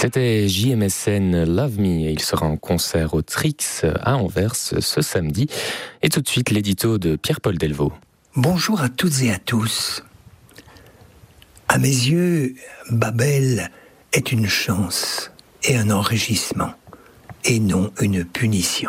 C'était JMSN Love Me et il sera en concert au Trix à Anvers ce samedi. Et tout de suite l'édito de Pierre-Paul Delvaux. Bonjour à toutes et à tous. À mes yeux, Babel est une chance et un enrichissement, et non une punition.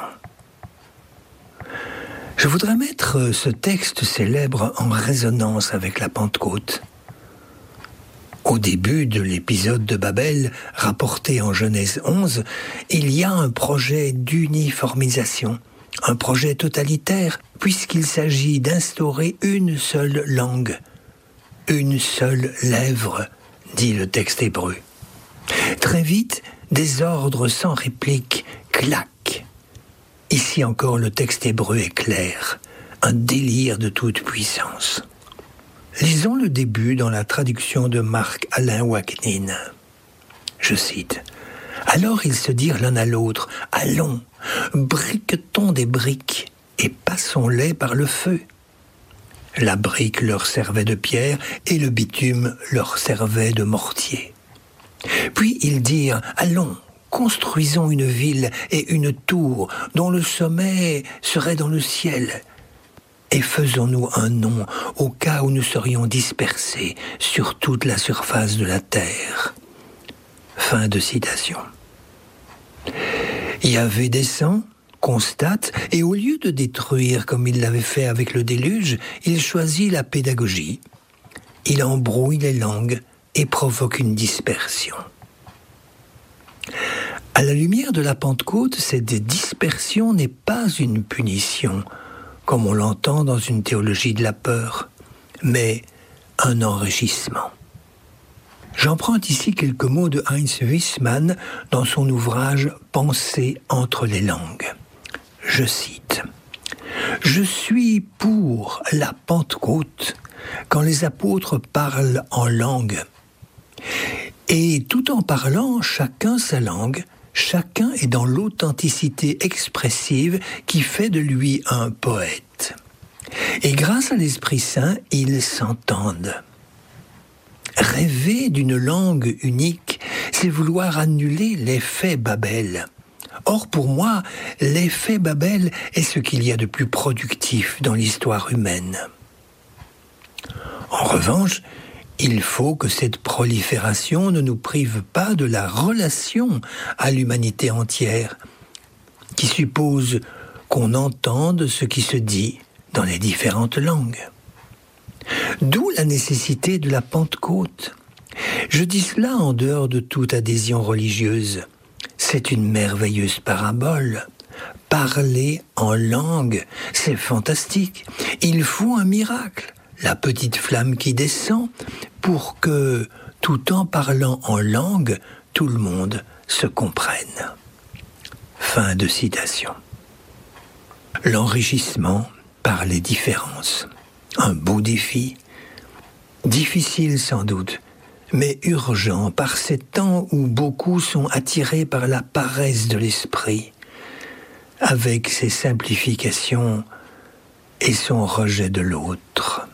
Je voudrais mettre ce texte célèbre en résonance avec la Pentecôte. Au début de l'épisode de Babel, rapporté en Genèse 11, il y a un projet d'uniformisation, un projet totalitaire, puisqu'il s'agit d'instaurer une seule langue, une seule lèvre, dit le texte hébreu. Très vite, des ordres sans réplique claquent. Ici encore, le texte hébreu est clair, un délire de toute puissance. Lisons le début dans la traduction de Marc-Alain Waknin. Je cite. « Alors ils se dirent l'un à l'autre, « Allons, briquetons des briques et passons-les par le feu. » La brique leur servait de pierre et le bitume leur servait de mortier. Puis ils dirent « Allons, construisons une ville et une tour dont le sommet serait dans le ciel. » Et faisons-nous un nom au cas où nous serions dispersés sur toute la surface de la terre. Fin de citation. Yahvé descend, constate, et au lieu de détruire comme il l'avait fait avec le déluge, il choisit la pédagogie. Il embrouille les langues et provoque une dispersion. À la lumière de la Pentecôte, cette dispersion n'est pas une punition, comme on l'entend dans une théologie de la peur, mais un enrichissement. J'emprunte ici quelques mots de Heinz Wiesmann dans son ouvrage « Pensée entre les langues ». Je cite « Je suis pour la Pentecôte quand les apôtres parlent en langue. Et tout en parlant, chacun sa langue, chacun est dans l'authenticité expressive qui fait de lui un poète. Et grâce à l'Esprit Saint, ils s'entendent. Rêver d'une langue unique, c'est vouloir annuler l'effet Babel. Or, pour moi, l'effet Babel est ce qu'il y a de plus productif dans l'histoire humaine. En revanche, il faut que cette prolifération ne nous prive pas de la relation à l'humanité entière, qui suppose qu'on entende ce qui se dit dans les différentes langues. D'où la nécessité de la Pentecôte. Je dis cela en dehors de toute adhésion religieuse. C'est une merveilleuse parabole. Parler en langue, c'est fantastique. Il faut un miracle. La petite flamme qui descend pour que, tout en parlant en langue, tout le monde se comprenne. Fin de citation. L'enrichissement par les différences. Un beau défi, difficile sans doute, mais urgent par ces temps où beaucoup sont attirés par la paresse de l'esprit, avec ses simplifications et son rejet de l'autre.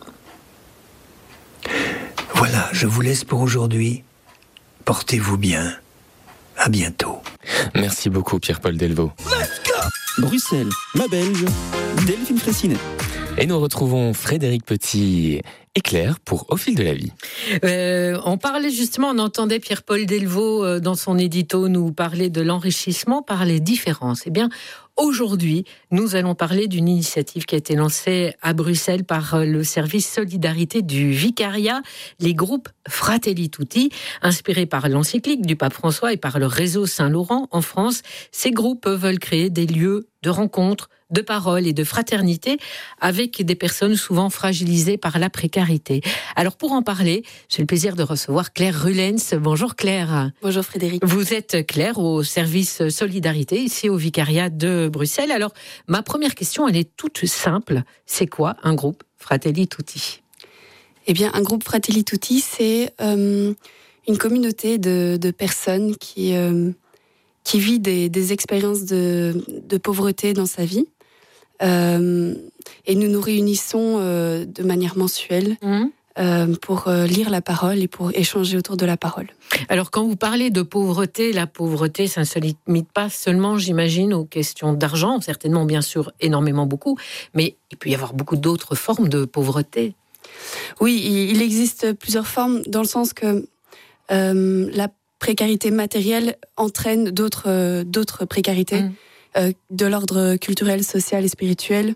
Voilà, je vous laisse pour aujourd'hui. Portez-vous bien. À bientôt. Merci beaucoup Pierre-Paul Delvaux. Bruxelles, ma Belge, Delphine Fraissinet. Et nous retrouvons Frédéric Petit et Claire pour Au fil de la vie. On parlait justement, on entendait Pierre-Paul Delvaux dans son édito nous parler de l'enrichissement par les différences. Eh bien, aujourd'hui, nous allons parler d'une initiative qui a été lancée à Bruxelles par le service Solidarité du Vicariat, les groupes Fratelli Tutti, inspirés par l'encyclique du pape François et par le réseau Saint-Laurent en France. Ces groupes veulent créer des lieux de rencontre, de parole et de fraternité avec des personnes souvent fragilisées par la précarité. Alors pour en parler, j'ai le plaisir de recevoir Claire Rulens. Bonjour Claire. Bonjour Frédéric. Vous êtes Claire au service Solidarité ici au Vicariat de Bruxelles. Alors ma première question, elle est toute simple. C'est quoi un groupe Fratelli Tutti ? Eh bien un groupe Fratelli Tutti, c'est une communauté de personnes qui vit des expériences de pauvreté dans sa vie. Et nous nous réunissons de manière mensuelle pour lire la parole et pour échanger autour de la parole. Alors, quand vous parlez de pauvreté, la pauvreté, ça ne se limite pas seulement, j'imagine, aux questions d'argent, certainement, bien sûr, énormément beaucoup, mais il peut y avoir beaucoup d'autres formes de pauvreté. Oui, il existe plusieurs formes, dans le sens que la précarité matérielle entraîne d'autres précarités, de l'ordre culturel, social et spirituel.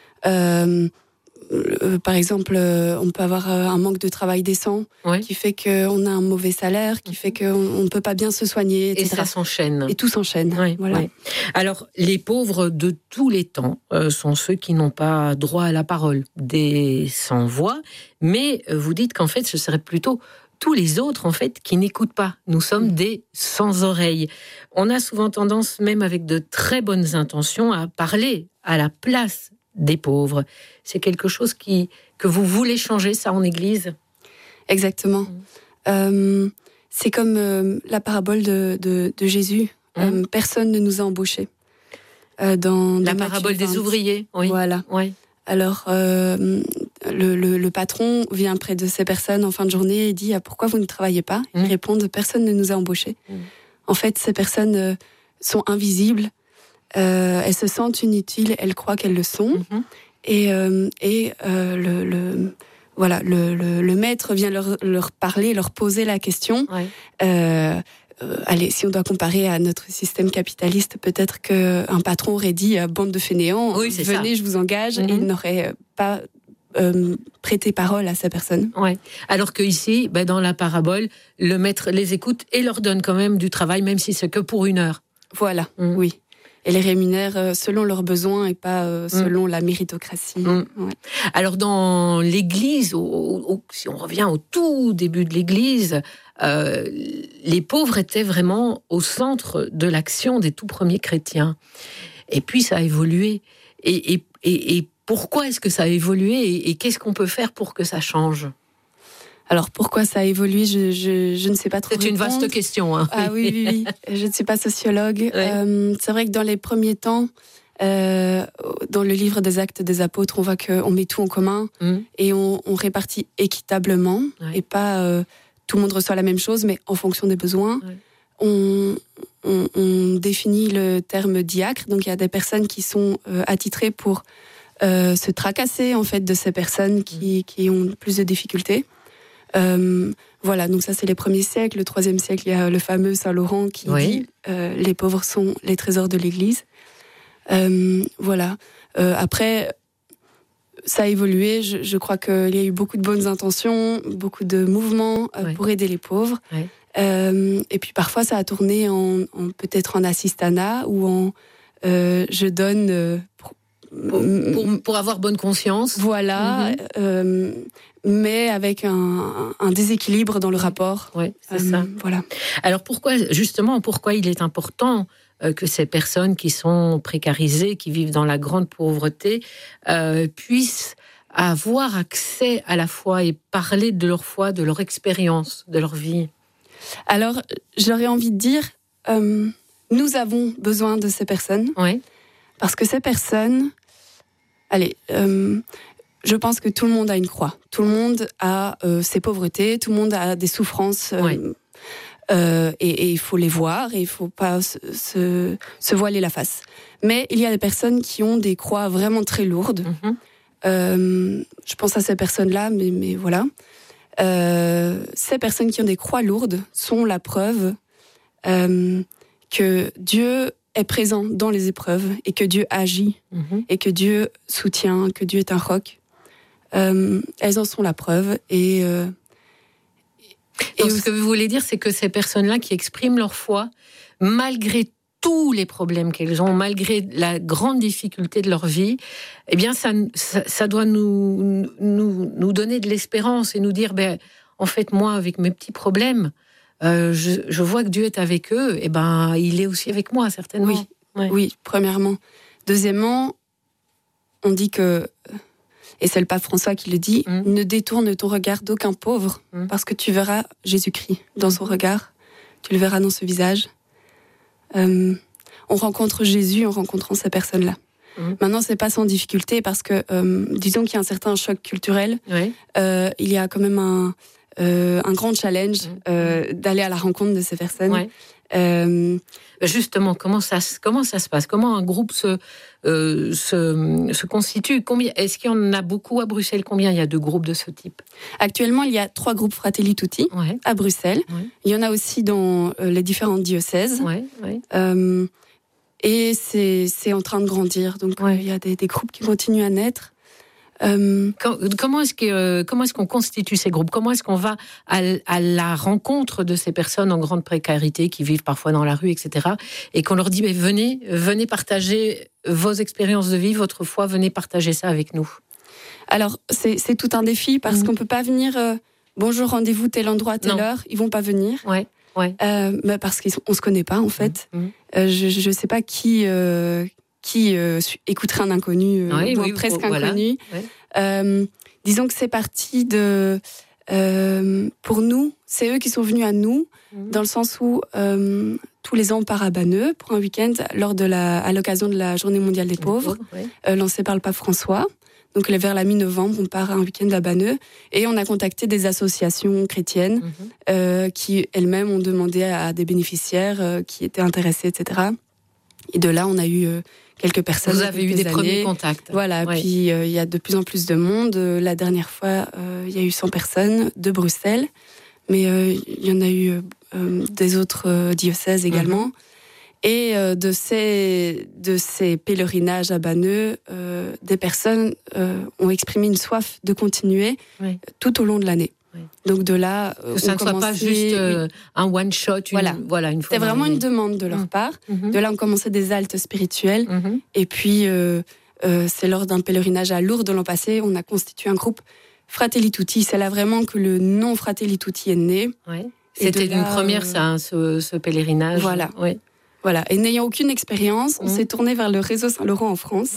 Par exemple, on peut avoir un manque de travail décent, qui fait qu'on a un mauvais salaire, qui fait qu'on ne peut pas bien se soigner, etc. Et ça s'enchaîne. Et tout s'enchaîne. Oui, voilà. Oui. Alors, les pauvres de tous les temps sont ceux qui n'ont pas droit à la parole, des sans-voix, mais vous dites qu'en fait, ce serait plutôt tous les autres, en fait, qui n'écoutent pas. Nous sommes des sans-oreilles. On a souvent tendance, même avec de très bonnes intentions, à parler à la place des pauvres. C'est quelque chose que vous voulez changer, ça, en Église ? Exactement. C'est comme la parabole de Jésus. Personne ne nous a embauchés. Dans la parabole des ouvriers. Oui. Voilà. Oui. Alors, le patron vient près de ces personnes en fin de journée et dit « Pourquoi vous ne travaillez pas ?» Ils répondent « Personne ne nous a embauchés. » En fait, ces personnes sont invisibles. Elles se sentent inutiles, elles croient qu'elles le sont. Et le maître vient leur parler, leur poser la question. Allez, si on doit comparer à notre système capitaliste, peut-être qu'un patron aurait dit bande de fainéants, venez, je vous engage, et il n'aurait pas prêté parole à ces personnes. Ouais. Alors qu'ici, dans la parabole, le maître les écoute et leur donne quand même du travail, même si c'est que pour 1 heure. Voilà, oui. Et les rémunère selon leurs besoins et pas selon la méritocratie. Ouais. Alors dans l'Église, si on revient au tout début de l'Église, les pauvres étaient vraiment au centre de l'action des tout premiers chrétiens. Et puis ça a évolué. Et pourquoi est-ce que ça a évolué et qu'est-ce qu'on peut faire pour que ça change ? Alors pourquoi ça a évolué, je ne sais pas trop répondre. C'est une vaste question. Hein. Ah oui. Je ne suis pas sociologue. C'est vrai que dans les premiers temps, dans le livre des Actes des Apôtres, on voit qu'on met tout en commun et on répartit équitablement et pas tout le monde reçoit la même chose, mais en fonction des besoins. On définit le terme diacre, donc il y a des personnes qui sont attitrées pour se tracasser en fait de ces personnes qui ont plus de difficultés. Voilà, donc ça c'est les premiers siècles. Le 3e siècle, il y a le fameux Saint Laurent qui dit les pauvres sont les trésors de l'Église. Voilà. Après, ça a évolué. Je crois qu'il y a eu beaucoup de bonnes intentions, beaucoup de mouvements pour aider les pauvres. Et puis parfois ça a tourné peut-être en assistanat ou en je donne pour avoir bonne conscience. Voilà. Mais avec un déséquilibre dans le rapport. Oui, c'est ça. Voilà. Alors pourquoi il est important que ces personnes qui sont précarisées, qui vivent dans la grande pauvreté, puissent avoir accès à la foi et parler de leur foi, de leur expérience, de leur vie ? Alors, j'aurais envie de dire, nous avons besoin de ces personnes. Oui. Parce que ces personnes... Allez... je pense que tout le monde a une croix. Tout le monde a ses pauvretés, tout le monde a des souffrances. Et il faut les voir et il ne faut pas se voiler la face. Mais il y a des personnes qui ont des croix vraiment très lourdes. Je pense à ces personnes-là, mais voilà. Ces personnes qui ont des croix lourdes sont la preuve que Dieu est présent dans les épreuves et que Dieu agit et que Dieu soutient, que Dieu est un roc. Elles en sont la preuve Donc, ce que vous voulez dire, c'est que ces personnes-là qui expriment leur foi, malgré tous les problèmes qu'elles ont, malgré la grande difficulté de leur vie, eh bien, ça doit nous donner de l'espérance et nous dire, en fait, moi, avec mes petits problèmes, je vois que Dieu est avec eux, et il est aussi avec moi, certainement. Oui, premièrement. Deuxièmement, on dit que... Et c'est le pape François qui le dit, ne détourne ton regard d'aucun pauvre, parce que tu verras Jésus-Christ dans son regard, tu le verras dans ce visage. On rencontre Jésus en rencontrant ces personnes-là. Maintenant, c'est pas sans difficulté parce que, disons qu'il y a un certain choc culturel. Il y a quand même un grand challenge d'aller à la rencontre de ces personnes. Justement, comment ça se passe? Comment un groupe se constitue? Est-ce qu'il y en a beaucoup à Bruxelles? Combien il y a de groupes de ce type? Actuellement, il y a 3 groupes Fratelli Tutti à Bruxelles. Il y en a aussi dans les différents diocèses. Et c'est en train de grandir. Donc, il y a des groupes qui continuent à naître. Comment est-ce qu'on constitue ces groupes? Comment est-ce qu'on va à la rencontre de ces personnes en grande précarité qui vivent parfois dans la rue, etc. et qu'on leur dit venez partager vos expériences de vie, votre foi, venez partager ça avec nous? Alors c'est tout un défi parce qu'on peut pas venir bonjour, rendez-vous tel endroit, telle heure, ils vont pas venir. Parce qu'on se connaît pas en fait. Je sais pas qui écouterait un inconnu, presque inconnu. Disons que c'est parti de... pour nous, c'est eux qui sont venus à nous, dans le sens où tous les ans on part à Banneux pour un week-end à l'occasion de la Journée mondiale des pauvres, lancée par le pape François. Donc vers la mi-novembre, on part un week-end à Banneux et on a contacté des associations chrétiennes qui elles-mêmes ont demandé à des bénéficiaires qui étaient intéressés, etc. Et de là, on a eu quelques personnes. Vous avez eu des premiers contacts. Voilà, puis il y a de plus en plus de monde. La dernière fois, il y a eu 100 personnes de Bruxelles, mais il y en a eu des autres diocèses également. Et de ces pèlerinages à Banneux, des personnes ont exprimé une soif de continuer tout au long de l'année. Donc de là, que ça ne soit pas juste un one shot, une fois. C'est vraiment une demande de leur part. De là, on commençait des haltes spirituelles. Et puis, c'est lors d'un pèlerinage à Lourdes l'an passé, on a constitué un groupe Fratelli Tutti. C'est là vraiment que le nom Fratelli Tutti est né. C'était une première, ça, ce pèlerinage. Voilà. Et n'ayant aucune expérience, on s'est tourné vers le réseau Saint-Laurent en France.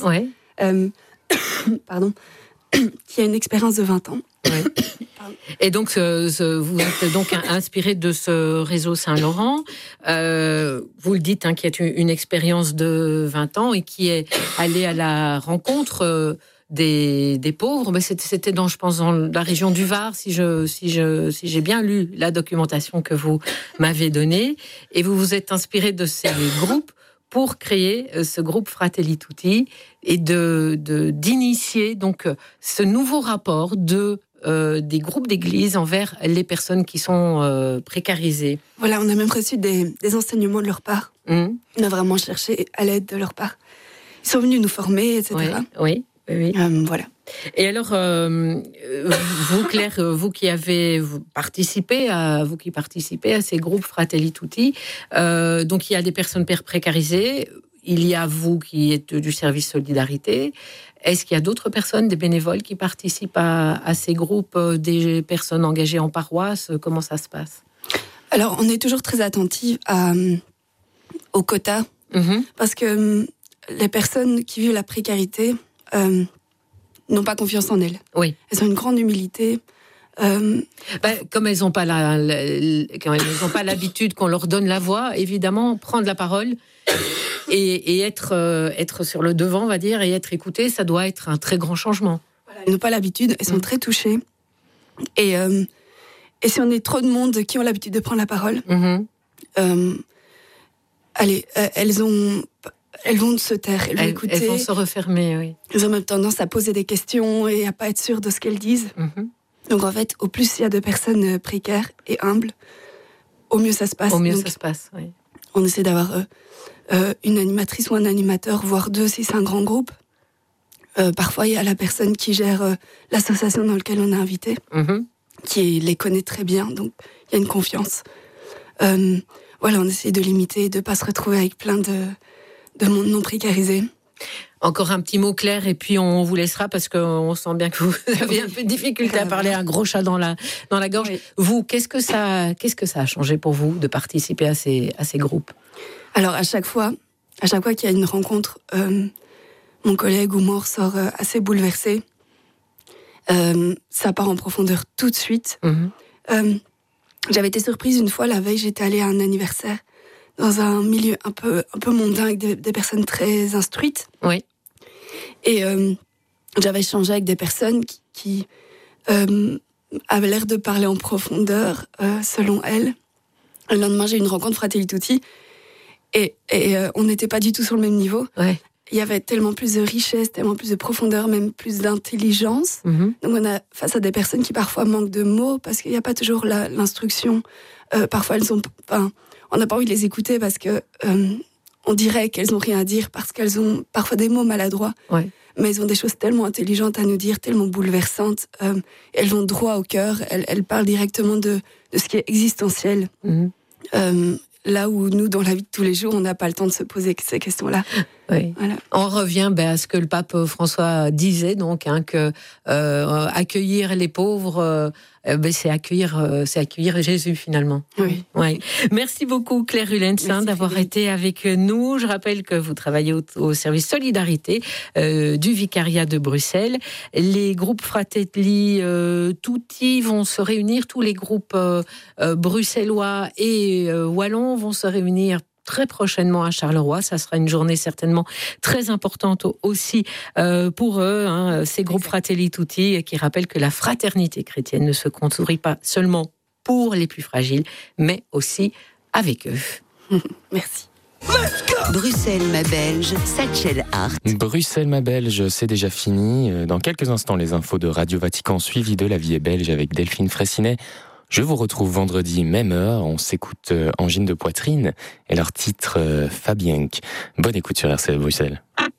Qui a une expérience de 20 ans. Et donc, vous êtes donc inspiré de ce réseau Saint-Laurent. Vous le dites, qui a une expérience de 20 ans et qui est allé à la rencontre des pauvres. Mais c'était dans la région du Var, si j'ai bien lu la documentation que vous m'avez donnée. Et vous vous êtes inspiré de ces groupes pour créer ce groupe Fratelli Tutti et d'initier donc ce nouveau rapport des groupes d'église envers les personnes qui sont précarisées. Voilà, on a même reçu des enseignements de leur part. On a vraiment cherché à l'aide de leur part. Ils sont venus nous former, etc. Oui. Voilà. Et alors, vous, Claire, vous qui participez à ces groupes Fratelli Tutti, donc il y a des personnes précarisées, il y a vous qui êtes du service Solidarité. Est-ce qu'il y a d'autres personnes, des bénévoles qui participent à ces groupes, des personnes engagées en paroisse? Comment ça se passe? Alors, on est toujours très attentifs aux quotas, parce que les personnes qui vivent la précarité n'ont pas confiance en elles. Oui. Elles ont une grande humilité. Comme elles n'ont pas l'habitude qu'on leur donne la voix, évidemment, prendre la parole et être sur le devant, on va dire, et être écouté, ça doit être un très grand changement. Voilà, elles n'ont pas l'habitude, elles sont très touchées. Et si on est trop de monde qui ont l'habitude de prendre la parole, elles vont se taire, elles vont écouter. Elles vont se refermer, oui. Elles ont même tendance à poser des questions et à pas être sûres de ce qu'elles disent. Donc en fait, au plus il y a de personnes précaires et humbles, au mieux ça se passe. Oui. On essaie d'avoir une animatrice ou un animateur, voire 2 si c'est un grand groupe. Parfois, il y a la personne qui gère l'association dans laquelle on est invité, qui les connaît très bien, donc il y a une confiance. On essaie de limiter, de ne pas se retrouver avec plein de monde non précarisé. Encore un petit mot, Claire, et puis on vous laissera parce qu'on sent bien que vous avez un peu de difficulté à parler, un gros chat dans la gorge. Oui. Vous, qu'est-ce que ça a changé pour vous de participer à ces groupes? Alors à chaque fois qu'il y a une rencontre, mon collègue ou moi ressort assez bouleversé. Ça part en profondeur tout de suite. J'avais été surprise une fois, la veille, j'étais allée à un anniversaire dans un milieu un peu mondain avec des personnes très instruites. Oui. Et j'avais échangé avec des personnes qui avaient l'air de parler en profondeur, selon elles. Le lendemain, j'ai eu une rencontre Fratelli Tutti, et on n'était pas du tout sur le même niveau. Ouais. Il y avait tellement plus de richesse, tellement plus de profondeur, même plus d'intelligence. Donc on a face à des personnes qui parfois manquent de mots, parce qu'il n'y a pas toujours l'instruction. Parfois, on n'a pas envie de les écouter parce que on dirait qu'elles n'ont rien à dire, parce qu'elles ont parfois des mots maladroits. Ouais. Mais elles ont des choses tellement intelligentes à nous dire, tellement bouleversantes. Elles vont droit au cœur, elles parlent directement de ce qui est existentiel. Là où nous, dans la vie de tous les jours, on n'a pas le temps de se poser ces questions-là. Oui. Voilà. On revient à ce que le pape François disait, donc, que accueillir les pauvres, c'est accueillir Jésus, finalement. Oui. Ouais. Merci beaucoup, Claire Ullens, d'avoir été avec nous. Je rappelle que vous travaillez au service Solidarité du Vicariat de Bruxelles. Les groupes Fratelli Tutti vont se réunir, tous les groupes bruxellois et wallons vont se réunir très prochainement à Charleroi. Ça sera une journée certainement très importante aussi pour eux, ces groupes Fratelli Tutti, qui rappellent que la fraternité chrétienne ne se construit pas seulement pour les plus fragiles, mais aussi avec eux. Merci. Bruxelles, ma belge, Satchel Hart. Bruxelles, ma belge, c'est déjà fini. Dans quelques instants, les infos de Radio Vatican suivies de La vie est belge avec Delphine Fressinet. Je vous retrouve vendredi, même heure. On s'écoute Angine de poitrine et leur titre Fabienque. Bonne écoute sur RCF Bruxelles.